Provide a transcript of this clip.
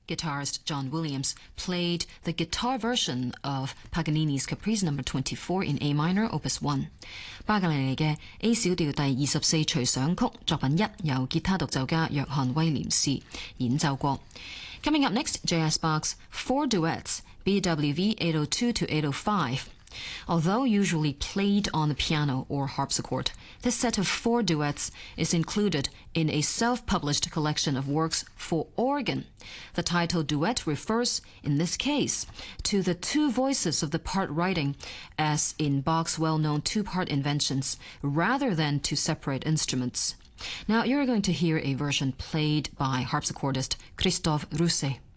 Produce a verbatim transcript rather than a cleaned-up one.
guitarist John Williams played the guitar version of Paganini's Caprice number twenty-four in A minor, Opus one。巴格尼尼嘅 A 小調第二十四隨想曲作品一由吉他獨奏家約翰威廉士演奏過。Coming up next, J S Bach's Four Duets, B W V eight oh two to eight oh five。Although usually played on the piano or harpsichord, this set of four duets is included in a self-published collection of works for organ. The title duet refers, in this case, to the two voices of the part writing, as in Bach's well-known two-part inventions, rather than to separate instruments. Now you're going to hear a version played by harpsichordist Christoph Russe.